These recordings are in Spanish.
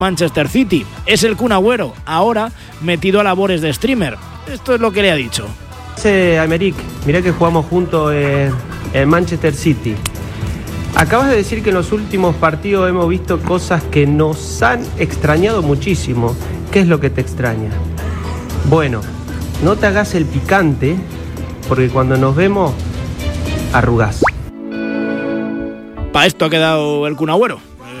Manchester City. Es el Kun Agüero, ahora metido a labores de streamer. Esto es lo que le ha dicho. Aymeric, mirá que jugamos juntos en Manchester City. Acabas de decir que en los últimos partidos hemos visto cosas que nos han extrañado muchísimo. ¿Qué es lo que te extraña? Bueno, no te hagas el picante, porque cuando nos vemos, arrugás. Para esto ha quedado el Kun Agüero.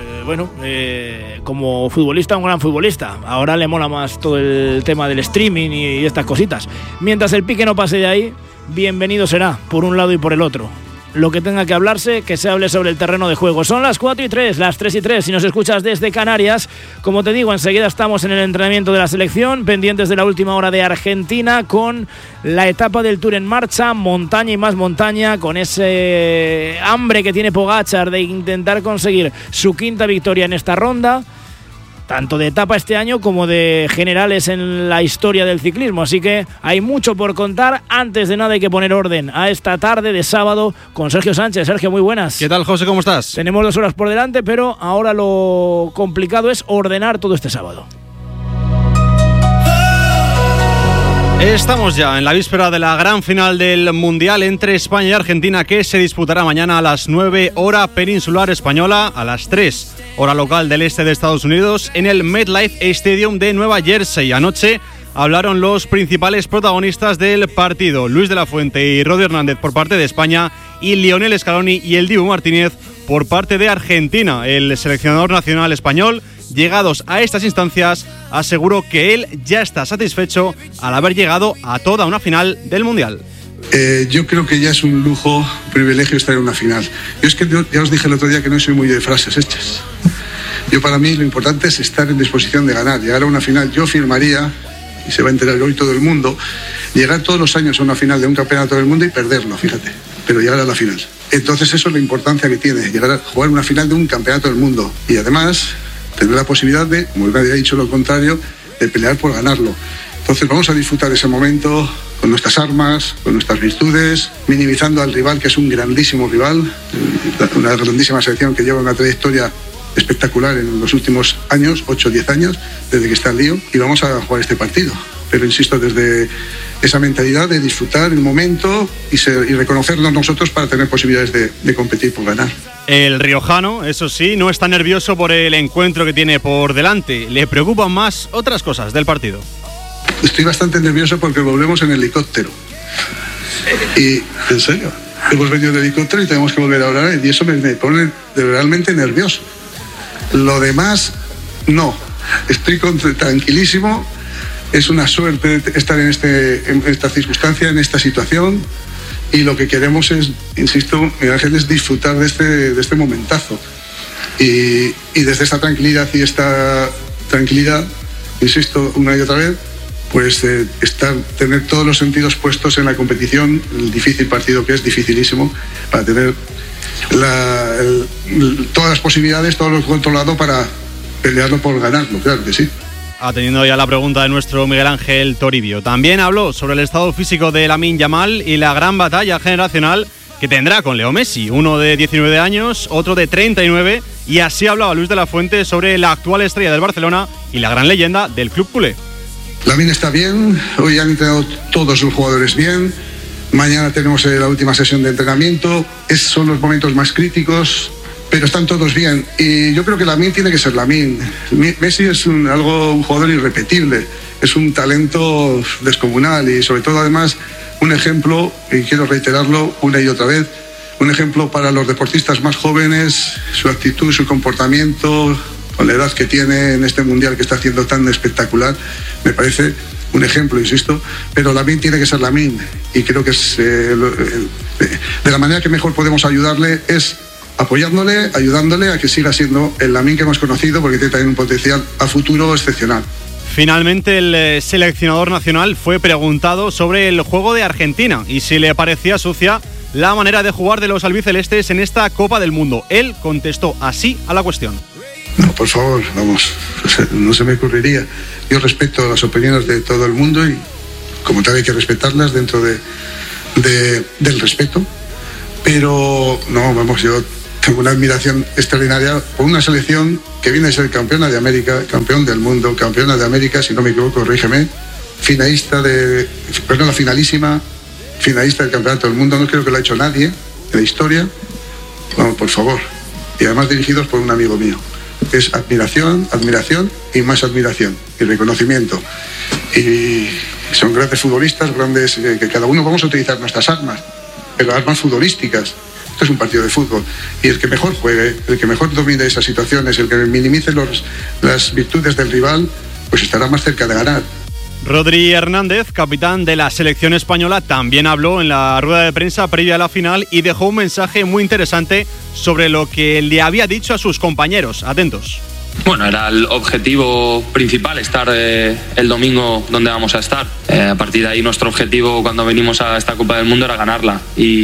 Como futbolista, un gran futbolista. Ahora le mola más todo el tema del streaming y estas cositas. Mientras el pique no pase de ahí, bienvenido será, por un lado y por el otro. Lo que tenga que hablarse, que se hable sobre el terreno de juego. Son las 4:03, las 3:03. Si nos escuchas desde Canarias, como te digo, enseguida estamos en el entrenamiento de la selección, pendientes de la última hora de Argentina, con la etapa del Tour en marcha, montaña y más montaña, con ese hambre que tiene Pogačar de intentar conseguir su quinta victoria en esta ronda, tanto de etapa este año como de generales en la historia del ciclismo. Así que hay mucho por contar. Antes de nada hay que poner orden a esta tarde de sábado con Sergio Sánchez. Sergio, muy buenas. ¿Qué tal, José? ¿Cómo estás? Tenemos 2 horas por delante, pero ahora lo complicado es ordenar todo este sábado. Estamos ya en la víspera de la gran final del Mundial entre España y Argentina, que se disputará mañana a las 9 hora peninsular española, a las 3 hora local del este de Estados Unidos, en el MetLife Stadium de Nueva Jersey. Anoche hablaron los principales protagonistas del partido, Luis de la Fuente y Rodi Hernández por parte de España y Lionel Scaloni y el Dibu Martínez por parte de Argentina. El seleccionador nacional español, llegados a estas instancias, aseguró que él ya está satisfecho al haber llegado a toda una final del Mundial. Yo creo que ya es un lujo, un privilegio estar en una final. Yo es que ya os dije el otro día que no soy muy de frases hechas. Yo, para mí, lo importante es estar en disposición de ganar. Llegar a una final, yo firmaría, y se va a enterar hoy todo el mundo, llegar todos los años a una final de un campeonato del mundo y perderlo, fíjate, pero llegar a la final. Entonces eso es la importancia que tiene, llegar a jugar una final de un campeonato del mundo y además tener la posibilidad de, como nadie ha dicho lo contrario, de pelear por ganarlo. Entonces vamos a disfrutar ese momento con nuestras armas, con nuestras virtudes, minimizando al rival, que es un grandísimo rival, una grandísima selección que lleva una trayectoria espectacular en los últimos años, 8 o 10 años, desde que está el lío, y vamos a jugar este partido. Pero insisto, desde esa mentalidad de disfrutar el momento y reconocernos nosotros para tener posibilidades de competir por ganar. El riojano, eso sí, no está nervioso por el encuentro que tiene por delante. Le preocupan más otras cosas del partido. Estoy bastante nervioso porque volvemos en helicóptero. Y, en serio, hemos venido en helicóptero y tenemos que volver ahora, y eso me pone realmente nervioso. Lo demás, no. Estoy tranquilísimo. Es una suerte estar en esta circunstancia, en esta situación. Y lo que queremos es, insisto, Miguel Ángel, es disfrutar de este momentazo. Y desde esta tranquilidad insisto, una y otra vez, pues tener todos los sentidos puestos en la competición, el difícil partido que es, dificilísimo, para tener todas las posibilidades, todo lo controlado para pelearlo por ganarlo, claro que sí. Atendiendo ya la pregunta de nuestro Miguel Ángel Toribio. También habló sobre el estado físico de Lamine Yamal y la gran batalla generacional que tendrá con Leo Messi, uno de 19 años, otro de 39, y así hablaba Luis de la Fuente sobre la actual estrella del Barcelona y la gran leyenda del club culé. Lamine está bien, hoy han entrenado todos los jugadores bien, mañana tenemos la última sesión de entrenamiento, son los momentos más críticos, pero están todos bien. Y yo creo que Lamine tiene que ser Lamine. Messi es un jugador irrepetible, es un talento descomunal y sobre todo además un ejemplo, y quiero reiterarlo una y otra vez, un ejemplo para los deportistas más jóvenes, su actitud, su comportamiento, con la edad que tiene en este mundial que está haciendo tan espectacular, me parece un ejemplo, insisto, pero Lamine tiene que ser Lamine y creo que es de la manera que mejor podemos ayudarle es apoyándole, ayudándole a que siga siendo el Lamine que hemos conocido, porque tiene también un potencial a futuro excepcional. Finalmente, el seleccionador nacional fue preguntado sobre el juego de Argentina y si le parecía sucia la manera de jugar de los albicelestes en esta Copa del Mundo. Él contestó así a la cuestión. No, por favor, vamos, no se me ocurriría. Yo respeto las opiniones de todo el mundo y como tal hay que respetarlas dentro del respeto. Pero no, vamos, yo tengo una admiración extraordinaria por una selección que viene a ser campeona de América, campeón del mundo, campeona de América, si no me equivoco, corrígeme, finalísima finalista del campeonato del mundo. No creo que lo ha hecho nadie en la historia. Vamos, por favor. Y además dirigidos por un amigo mío. Es admiración y más admiración y reconocimiento. Y son grandes futbolistas, grandes, que cada uno vamos a utilizar nuestras armas, pero armas futbolísticas. Esto es un partido de fútbol. Y el que mejor juegue, el que mejor domine esas situaciones, el que minimice las virtudes del rival, pues estará más cerca de ganar. Rodri Hernández, capitán de la selección española, también habló en la rueda de prensa previa a la final y dejó un mensaje muy interesante sobre lo que le había dicho a sus compañeros. Atentos. Bueno, era el objetivo principal, estar el domingo donde vamos a estar. A partir de ahí nuestro objetivo cuando venimos a esta Copa del Mundo era ganarla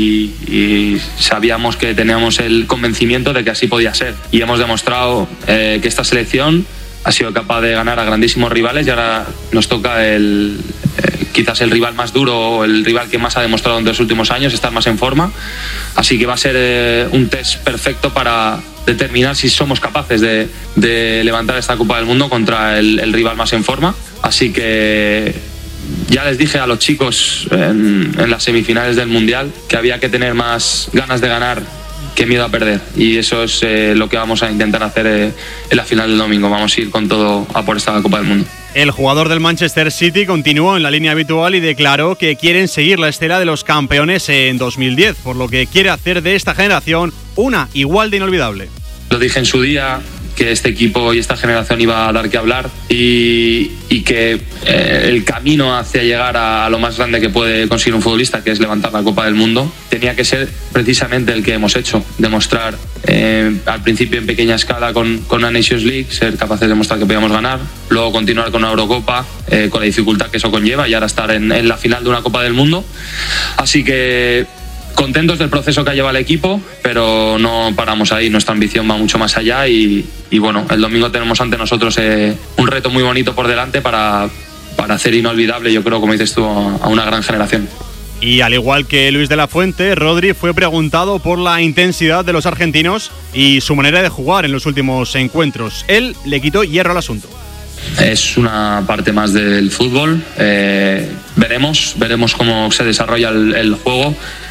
y sabíamos que teníamos el convencimiento de que así podía ser. Y hemos demostrado que esta selección ha sido capaz de ganar a grandísimos rivales y ahora nos toca quizás el rival más duro o el rival que más ha demostrado en los últimos años estar más en forma. Así que va a ser un test perfecto para determinar si somos capaces de levantar esta Copa del Mundo contra el rival más en forma. Así que ya les dije a los chicos en las semifinales del Mundial que había que tener más ganas de ganar que miedo a perder, y eso es lo que vamos a intentar hacer en la final del domingo. Vamos a ir con todo a por esta Copa del Mundo. El jugador del Manchester City continuó en la línea habitual y declaró que quieren seguir la estela de los campeones en 2010, por lo que quiere hacer de esta generación una igual de inolvidable. Lo dije en su día, que este equipo y esta generación iba a dar que hablar y que el camino hacia llegar a lo más grande que puede conseguir un futbolista, que es levantar la Copa del Mundo, tenía que ser precisamente el que hemos hecho, demostrar al principio en pequeña escala con una Nations League, ser capaces de demostrar que podíamos ganar, luego continuar con una Eurocopa, con la dificultad que eso conlleva, y ahora estar en la final de una Copa del Mundo. Así que contentos del proceso que ha llevado el equipo, pero no paramos ahí. Nuestra ambición va mucho más allá y bueno, el domingo tenemos ante nosotros un reto muy bonito por delante para hacer inolvidable, yo creo, como dices tú, a una gran generación. Y al igual que Luis de la Fuente, Rodri fue preguntado por la intensidad de los argentinos y su manera de jugar en los últimos encuentros. Él le quitó hierro al asunto. Es una parte más del fútbol. Veremos cómo se desarrolla el juego.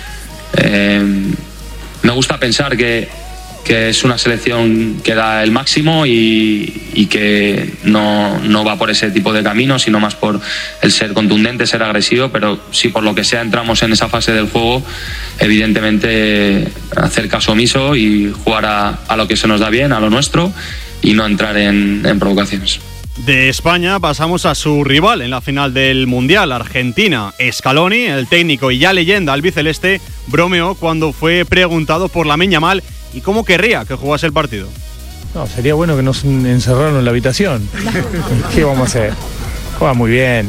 Me gusta pensar que es una selección que da el máximo y que no va por ese tipo de camino, sino más por el ser contundente, ser agresivo, pero si por lo que sea entramos en esa fase del juego, evidentemente hacer caso omiso y jugar a lo que se nos da bien, a lo nuestro, y no entrar en provocaciones. De España pasamos a su rival en la final del Mundial, Argentina. Scaloni, el técnico y ya leyenda albiceleste, bromeó cuando fue preguntado por Lamine Yamal y cómo querría que jugase el partido. No, sería bueno que nos encerraran en la habitación. ¿Qué vamos a hacer? Juega muy bien,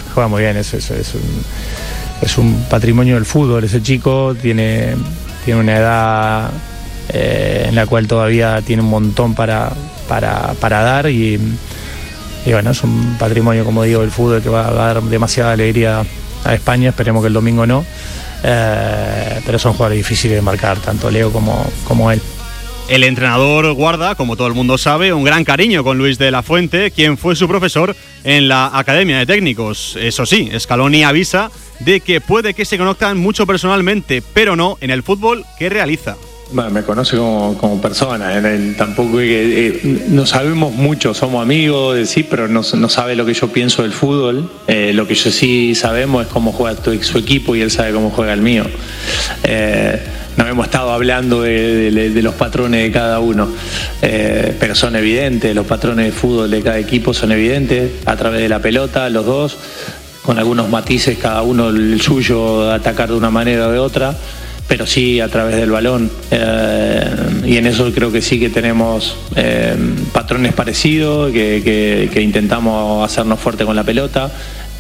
es un patrimonio del fútbol. Ese chico tiene una edad en la cual todavía tiene un montón para dar y bueno, es un patrimonio, como digo, del fútbol que va a dar demasiada alegría a España. Esperemos que el domingo no, pero son jugadores difíciles de marcar, tanto Leo como él. El entrenador guarda, como todo el mundo sabe, un gran cariño con Luis de la Fuente, quien fue su profesor en la Academia de Técnicos. Eso sí, Scaloni avisa de que puede que se conozcan mucho personalmente, pero no en el fútbol que realiza. Bueno, me conoce como persona, tampoco no sabemos mucho, somos amigos, sí, pero no sabe lo que yo pienso del fútbol. Lo que yo sí sabemos es cómo juega su equipo y él sabe cómo juega el mío. No hemos estado hablando de los patrones de cada uno, pero son evidentes, los patrones de fútbol de cada equipo son evidentes, a través de la pelota, los dos, con algunos matices, cada uno el suyo, atacar de una manera o de otra, pero sí a través del balón, y en eso creo que sí que tenemos patrones parecidos, que intentamos hacernos fuerte con la pelota,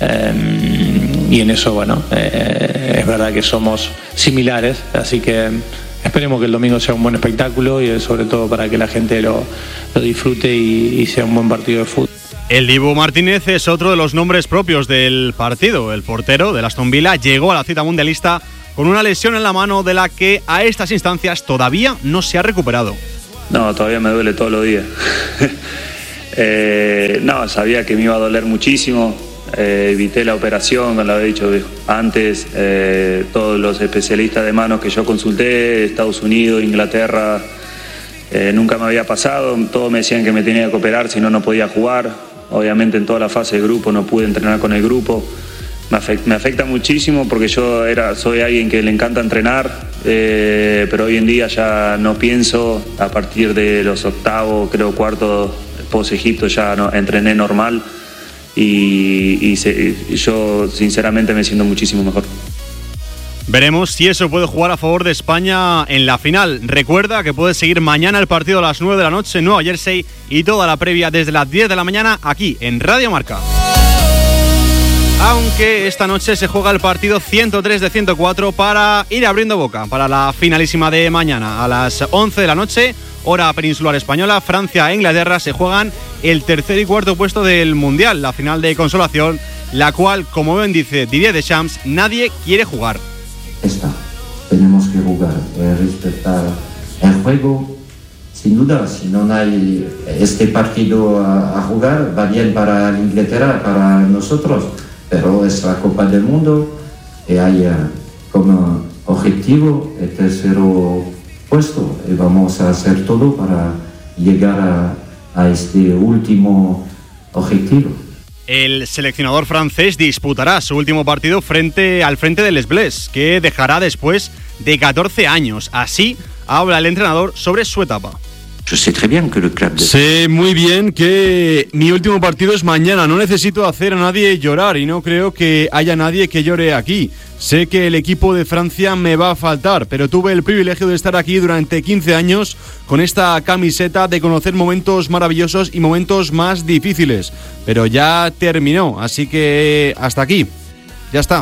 y en eso, bueno, es verdad que somos similares, así que esperemos que el domingo sea un buen espectáculo y sobre todo para que la gente lo disfrute y sea un buen partido de fútbol. El Dibu Martínez es otro de los nombres propios del partido. El portero del Aston Villa llegó a la cita mundialista con una lesión en la mano de la que a estas instancias todavía no se ha recuperado. No, todavía me duele todos los días. No, sabía que me iba a doler muchísimo. Evité la operación, como lo había dicho antes. Todos los especialistas de manos que yo consulté, Estados Unidos, Inglaterra, nunca me había pasado. Todos me decían que me tenía que operar, si no, no podía jugar. Obviamente en toda la fase de grupo no pude entrenar con el grupo. Me afecta muchísimo porque soy alguien que le encanta entrenar, pero hoy en día ya no pienso. A partir de los octavos, creo cuartos, post Egipto ya no, entrené normal y yo sinceramente me siento muchísimo mejor. Veremos si eso puede jugar a favor de España en la final. Recuerda que puedes seguir mañana el partido a las 9 de la noche en Nueva Jersey y toda la previa desde las 10 de la mañana aquí en Radio Marca. Aunque esta noche se juega el partido 103 de 104 para ir abriendo boca para la finalísima de mañana. A las 11 de la noche, hora peninsular española, Francia e Inglaterra se juegan el tercer y cuarto puesto del Mundial, la final de consolación, la cual, como bien dice Didier Deschamps, nadie quiere jugar. Tenemos que jugar, respetar el juego, sin duda. Si no hay este partido a jugar, va bien para Inglaterra, para nosotros, pero es la Copa del Mundo y hay como objetivo el tercero puesto y vamos a hacer todo para llegar a este último objetivo. El seleccionador francés disputará su último partido al frente del Les Bleus, que dejará después de 14 años. Así habla el entrenador sobre su etapa. Sé muy bien que mi último partido es mañana. No necesito hacer a nadie llorar y no creo que haya nadie que llore aquí. Sé que el equipo de Francia me va a faltar, pero tuve el privilegio de estar aquí durante 15 años con esta camiseta, de conocer momentos maravillosos y momentos más difíciles. Pero ya terminó, así que hasta aquí. Ya está.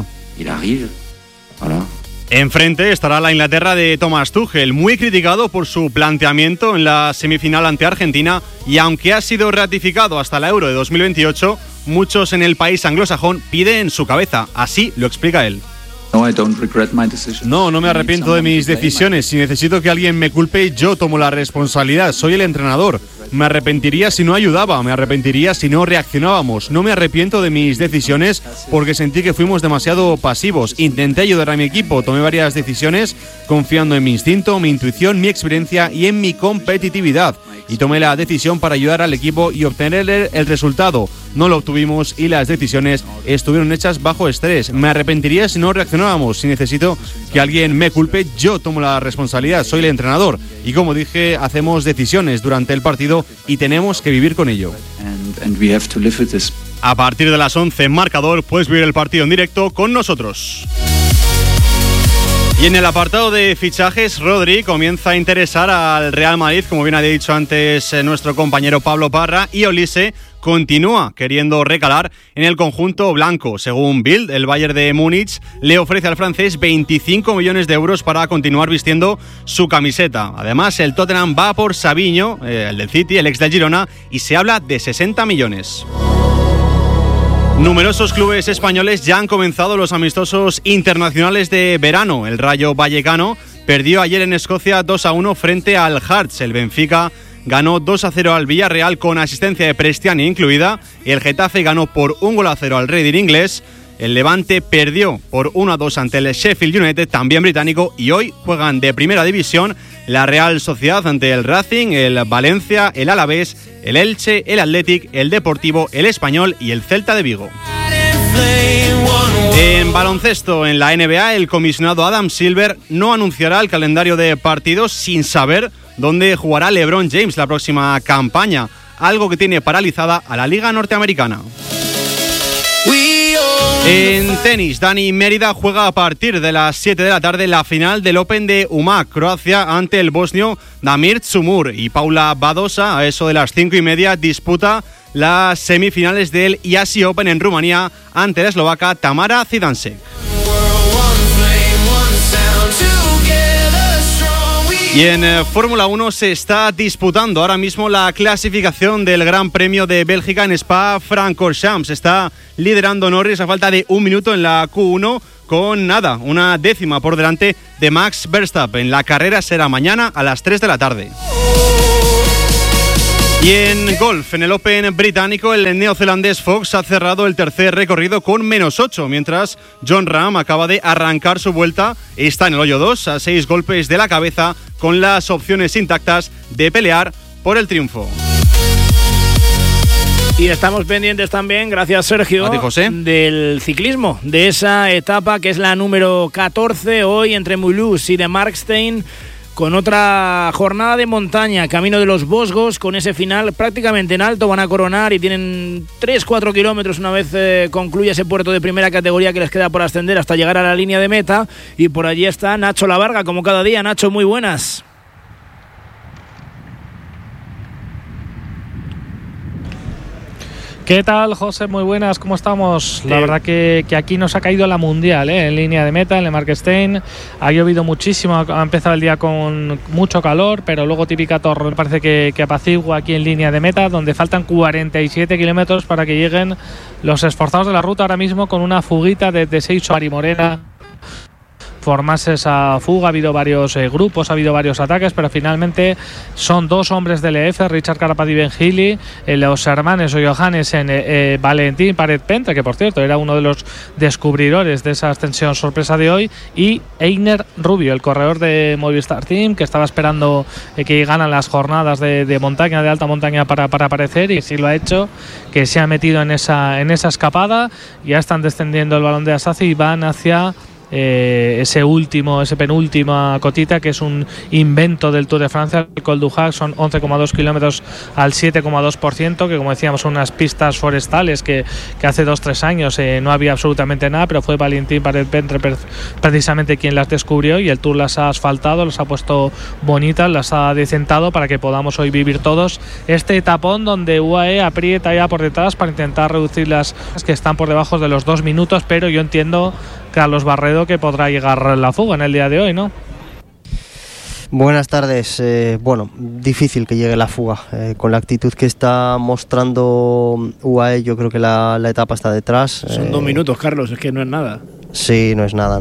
Enfrente estará la Inglaterra de Thomas Tuchel, muy criticado por su planteamiento en la semifinal ante Argentina, y aunque ha sido ratificado hasta la Euro de 2028, muchos en el país anglosajón piden su cabeza. Así lo explica él. No me arrepiento de mis decisiones. Si necesito que alguien me culpe, yo tomo la responsabilidad. Soy el entrenador. Me arrepentiría si no ayudaba, me arrepentiría si no reaccionábamos. No me arrepiento de mis decisiones porque sentí que fuimos demasiado pasivos. Intenté ayudar a mi equipo, tomé varias decisiones confiando en mi instinto, mi intuición, mi experiencia y en mi competitividad. Y tomé la decisión para ayudar al equipo y obtener el resultado. No lo obtuvimos y las decisiones estuvieron hechas bajo estrés. Me arrepentiría si no reaccionábamos. Si necesito que alguien me culpe, yo tomo la responsabilidad. Soy el entrenador. Y como dije, hacemos decisiones durante el partido y tenemos que vivir con ello. A partir de las 11 en Marcador puedes vivir el partido en directo con nosotros. Y en el apartado de fichajes, Rodri comienza a interesar al Real Madrid, como bien ha dicho antes nuestro compañero Pablo Parra, y Olise continúa queriendo recalar en el conjunto blanco. Según Bild, el Bayern de Múnich le ofrece al francés 25 millones de euros para continuar vistiendo su camiseta. Además, el Tottenham va por Savinho, el del City, el ex del Girona, y se habla de 60 millones. Numerosos clubes españoles ya han comenzado los amistosos internacionales de verano. El Rayo Vallecano perdió ayer en Escocia 2-1 frente al Hearts. El Benfica ganó 2-0 al Villarreal con asistencia de Prestiani incluida. El Getafe ganó por 1-0 al Reading inglés. El Levante perdió por 1-2 ante el Sheffield United, también británico, y hoy juegan de primera división la Real Sociedad ante el Racing, el Valencia, el Alavés, el Elche, el Athletic, el Deportivo, el Español y el Celta de Vigo. En baloncesto, en la NBA, el comisionado Adam Silver no anunciará el calendario de partidos sin saber dónde jugará LeBron James la próxima campaña, algo que tiene paralizada a la Liga Norteamericana. En tenis, Dani Mérida juega a partir de las 7 de la tarde la final del Open de Umag, Croacia, ante el bosnio Damir Dzumhur, y Paula Badosa, a eso de las 5:30, disputa las semifinales del IASI Open en Rumanía ante la eslovaca Tamara Zidansek. Y en Fórmula 1 se está disputando ahora mismo la clasificación del Gran Premio de Bélgica en Spa-Francorchamps. Está liderando Norris a falta de un minuto en la Q1 con nada, una décima por delante de Max Verstappen. La carrera será mañana a las 3 de la tarde. Y en golf, en el Open británico, el neozelandés Fox ha cerrado el tercer recorrido con -8, mientras Jon Rahm acaba de arrancar su vuelta. Está en el hoyo 2, a 6 golpes de la cabeza, con las opciones intactas de pelear por el triunfo. Y estamos pendientes también, gracias Sergio, a ti, José, del ciclismo, de esa etapa que es la número 14 hoy entre Mulhouse y de Markstein, con otra jornada de montaña, camino de los Vosgos, con ese final prácticamente en alto. Van a coronar y tienen 3-4 kilómetros una vez concluye ese puerto de primera categoría que les queda por ascender hasta llegar a la línea de meta. Y por allí está Nacho Lavarga, como cada día. Nacho, muy buenas. ¿Qué tal, José? Muy buenas, ¿cómo estamos? La verdad que aquí nos ha caído la mundial, en línea de meta, en el Markstein. Ha llovido muchísimo, ha empezado el día con mucho calor, pero luego típica torre parece que apacigua aquí en línea de meta, donde faltan 47 kilómetros para que lleguen los esforzados de la ruta ahora mismo, con una fuguita desde Seixo a Marimorena. Formarse esa fuga, ha habido varios grupos, ha habido varios ataques, pero finalmente son dos hombres del EF, Richard Carapaz y Ben Healy, los hermanos o Johannes en Valentín Paret-Pentre, que por cierto era uno de los descubridores de esa ascensión sorpresa de hoy, y Einer Rubio, el corredor de Movistar Team, que estaba esperando que ganan las jornadas de montaña, de alta montaña para aparecer, y sí lo ha hecho, que se ha metido en esa escapada. Ya están descendiendo el balón de Asazi y van hacia ese penúltima cotita, que es un invento del Tour de Francia, el Col du Hac. Son 11,2 kilómetros al 7,2%, que como decíamos son unas pistas forestales que hace 2-3 años no había absolutamente nada, pero fue Valentín Paret-Pentre precisamente quien las descubrió, y el Tour las ha asfaltado, las ha puesto bonitas, las ha decentado para que podamos hoy vivir todos este etapón donde UAE aprieta ya por detrás para intentar reducir las que están por debajo de los 2 minutos, pero yo entiendo, Carlos Barredo, que podrá llegar la fuga en el día de hoy, ¿no? Buenas tardes. Bueno, difícil que llegue la fuga. Con la actitud que está mostrando UAE, yo creo que la etapa está detrás. Son 2 minutos, Carlos, es que no es nada. Sí, no es nada.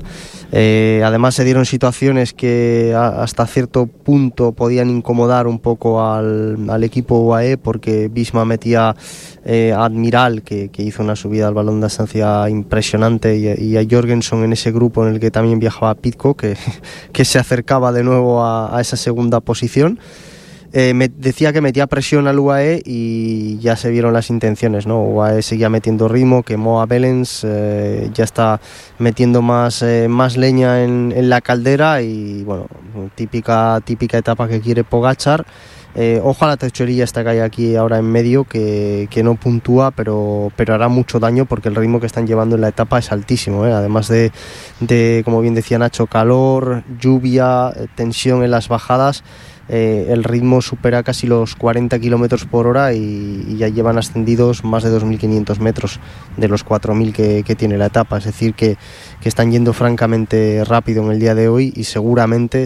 Además se dieron situaciones que hasta cierto punto podían incomodar un poco al equipo UAE, porque Visma metía a Admiral, que hizo una subida al balón de distancia impresionante, y a Jorgensen en ese grupo en el que también viajaba Pidcock, que se acercaba de nuevo a esa segunda posición. Me decía que metía presión al UAE y ya se vieron las intenciones, ¿no? UAE seguía metiendo ritmo, quemó a Belens, ya está metiendo más leña en la caldera, y bueno, típica etapa que quiere Pogačar. Ojo a la techoría esta que hay aquí ahora en medio, que no puntúa, pero hará mucho daño, porque el ritmo que están llevando en la etapa es altísimo, además de, como bien decía Nacho, calor, lluvia, tensión en las bajadas. El ritmo supera casi los 40 kilómetros por hora y ya llevan ascendidos más de 2.500 metros de los 4.000 que tiene la etapa. Es decir, que están yendo francamente rápido en el día de hoy, y seguramente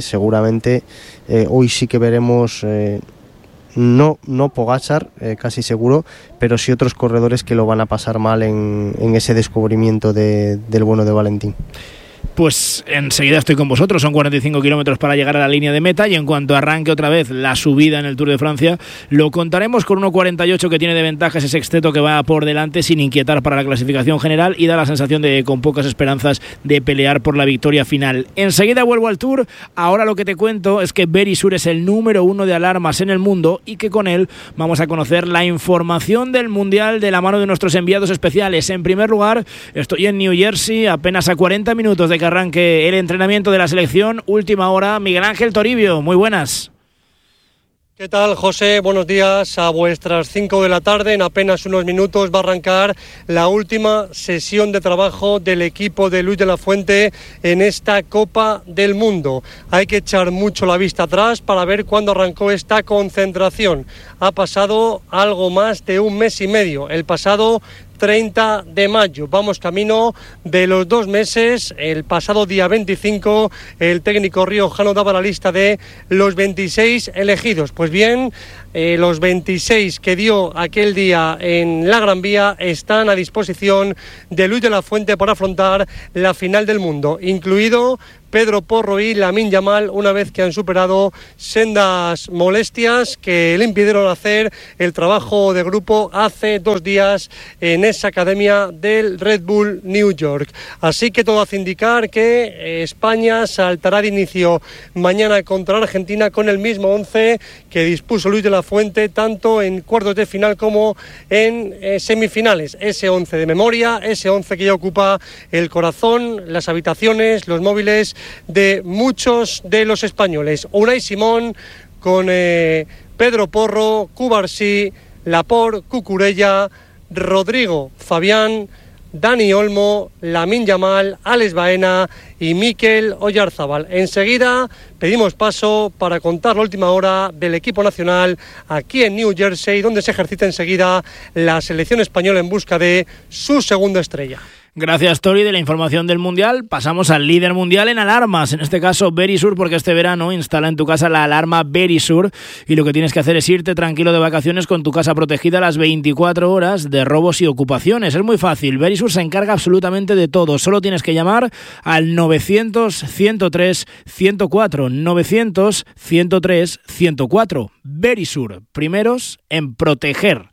hoy sí que veremos no Pogačar, casi seguro, pero sí otros corredores que lo van a pasar mal en ese descubrimiento del bueno de Valentín. Pues enseguida estoy con vosotros. Son 45 kilómetros para llegar a la línea de meta, y en cuanto arranque otra vez la subida en el Tour de Francia, lo contaremos con 1.48 que tiene de ventaja ese sexteto que va por delante sin inquietar para la clasificación general, y da la sensación de con pocas esperanzas de pelear por la victoria final. Enseguida vuelvo al Tour. Ahora lo que te cuento es que Verisur es el número 1 de alarmas en el mundo, y que con él vamos a conocer la información del Mundial de la mano de nuestros enviados especiales. En primer lugar, estoy en New Jersey, apenas a 40 minutos de que arranque el entrenamiento de la selección. Última hora, Miguel Ángel Toribio, muy buenas. ¿Qué tal, José? Buenos días. A vuestras 5 de la tarde, en apenas unos minutos, va a arrancar la última sesión de trabajo del equipo de Luis de la Fuente en esta Copa del Mundo. Hay que echar mucho la vista atrás para ver cuándo arrancó esta concentración. Ha pasado algo más de un mes y medio. El pasado 30 de mayo. Vamos camino de los 2 meses. El pasado día 25 el técnico riojano daba la lista de los 26 elegidos. Pues bien, los 26 que dio aquel día en la Gran Vía están a disposición de Luis de la Fuente para afrontar la final del mundo, incluido Pedro Porro y Lamine Yamal, una vez que han superado sendas molestias que le impidieron hacer el trabajo de grupo hace 2 días en esa academia del Red Bull New York. Así que todo hace indicar que España saltará de inicio mañana contra Argentina con el mismo 11 que dispuso Luis de la Fuente tanto en cuartos de final como en semifinales. Ese 11 de memoria, ese 11 que ya ocupa el corazón, las habitaciones, los móviles de muchos de los españoles. Unai Simón con Pedro Porro, Cubarsí, Laporte, Cucurella, Rodrigo, Fabián, Dani Olmo, Lamine Yamal, Alex Baena y Mikel Oyarzábal. Enseguida pedimos paso para contar la última hora del equipo nacional aquí en New Jersey, donde se ejercita enseguida la selección española en busca de su segunda estrella. Gracias, Tori, de la información del Mundial. Pasamos al líder mundial en alarmas, en este caso Verisur, porque este verano instala en tu casa la alarma Verisur y lo que tienes que hacer es irte tranquilo de vacaciones con tu casa protegida a las 24 horas de robos y ocupaciones. Es muy fácil, Verisur se encarga absolutamente de todo. Solo tienes que llamar al 900-103-104, 900-103-104. Verisur, primeros en proteger.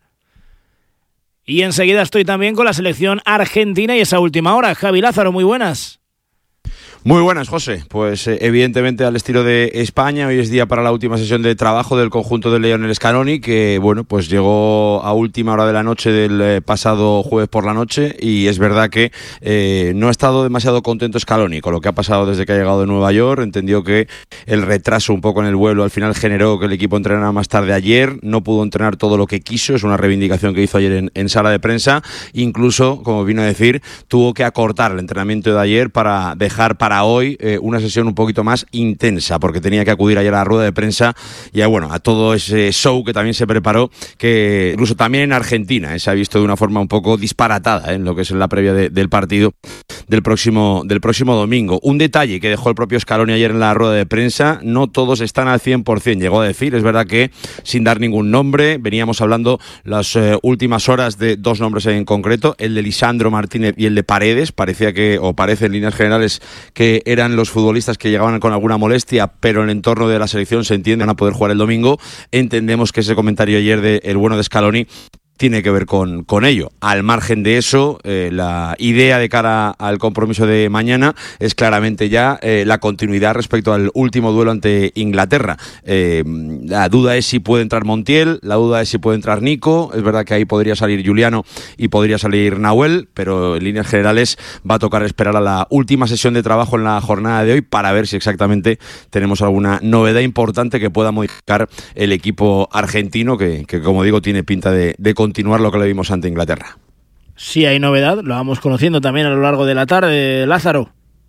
Y enseguida estoy también con la selección argentina y esa última hora. Javi Lázaro, muy buenas. Muy buenas, José. Pues evidentemente al estilo de España, hoy es día para la última sesión de trabajo del conjunto de Lionel Scaloni, que bueno, pues llegó a última hora de la noche del pasado jueves por la noche, y es verdad que no ha estado demasiado contento Scaloni con lo que ha pasado desde que ha llegado de Nueva York. Entendió que el retraso un poco en el vuelo al final generó que el equipo entrenara más tarde ayer, no pudo entrenar todo lo que quiso, es una reivindicación que hizo ayer en sala de prensa. Incluso, como vino a decir, tuvo que acortar el entrenamiento de ayer para dejar para hoy una sesión un poquito más intensa, porque tenía que acudir ayer a la rueda de prensa y a todo ese show que también se preparó, que incluso también en Argentina se ha visto de una forma un poco disparatada en lo que es en la previa del partido del próximo domingo. Un detalle que dejó el propio Scaloni ayer en la rueda de prensa: no todos están al 100%, llegó a decir. Es verdad que sin dar ningún nombre, veníamos hablando las últimas horas de 2 nombres en concreto, el de Lisandro Martínez y el de Paredes. Parece en líneas generales que eran los futbolistas que llegaban con alguna molestia, pero en el entorno de la selección se entienden a poder jugar el domingo. Entendemos que ese comentario ayer del bueno de Scaloni tiene que ver con ello. Al margen de eso, la idea de cara al compromiso de mañana es claramente ya la continuidad respecto al último duelo ante Inglaterra. La duda es si puede entrar Montiel, la duda es si puede entrar Nico. Es verdad que ahí podría salir Juliano y podría salir Nahuel, pero en líneas generales va a tocar esperar a la última sesión de trabajo en la jornada de hoy para ver si exactamente tenemos alguna novedad importante que pueda modificar el equipo argentino, que como digo, tiene pinta de continuar lo que le vimos ante Inglaterra. Sí hay novedad, lo vamos conociendo también a lo largo de la tarde, Lázaro.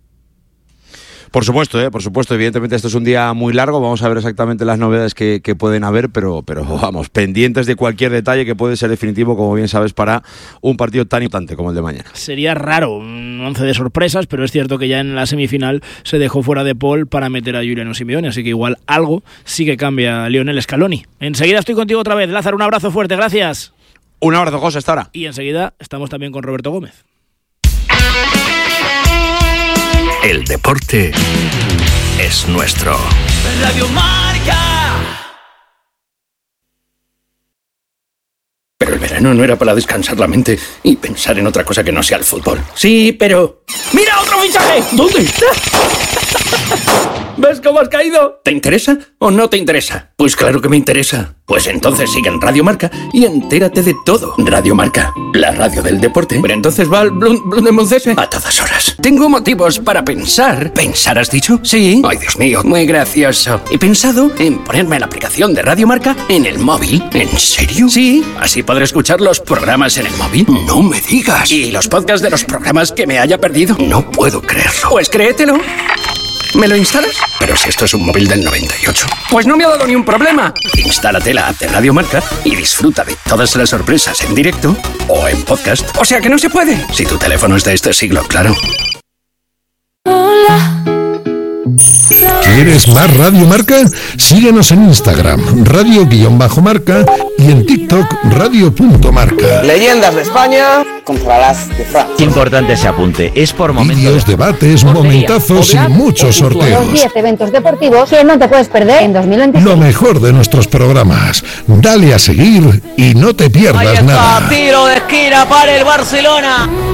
Por supuesto, evidentemente esto es un día muy largo, vamos a ver exactamente las novedades que pueden haber, pero vamos, pendientes de cualquier detalle que puede ser definitivo, como bien sabes, para un partido tan importante como el de mañana. Sería raro, un 11 de sorpresas, pero es cierto que ya en la semifinal se dejó fuera de Paul para meter a Juliano Simeone, así que igual algo sí que cambia Lionel Scaloni. Enseguida estoy contigo otra vez, Lázaro, un abrazo fuerte, gracias. Un abrazo, José, hasta ahora. Y enseguida estamos también con Roberto Gómez. El deporte es nuestro. Radio Marca. Pero el verano no era para descansar la mente y pensar en otra cosa que no sea el fútbol. Sí, pero... ¡Mira otro fichaje! ¿Dónde está? ¿Ves cómo has caído? ¿Te interesa o no te interesa? Pues claro que me interesa. Pues entonces sigue en Radio Marca y entérate de todo. Radio Marca, la radio del deporte. Pero entonces va al Blundemuncese a todas horas. Tengo motivos para pensar. ¿Pensar has dicho? Sí. Ay, Dios mío, muy gracioso. He pensado en ponerme la aplicación de Radio Marca en el móvil. ¿En serio? Sí. Así podré escuchar los programas en el móvil. No me digas. Y los podcasts de los programas que me haya perdido. No puedo creerlo. Pues créetelo. ¿Me lo instalas? Pero si esto es un móvil del 98. Pues no me ha dado ni un problema. Instálate la app de Radio Marca y disfruta de todas las sorpresas en directo o en podcast. O sea que no se puede. Si tu teléfono es de este siglo, claro. ¿Quieres más Radio Marca? Síguenos en Instagram, radio_marca, y en TikTok, radio.marca. Leyendas de España contra las de Francia. Importante ese apunte, es por momentos. Vídeos, debates, momentazos y muchos sorteos. Los 10 eventos deportivos que no te puedes perder en 2025. Lo mejor de nuestros programas. Dale a seguir y no te pierdas nada. Tiro de esquina para el Barcelona.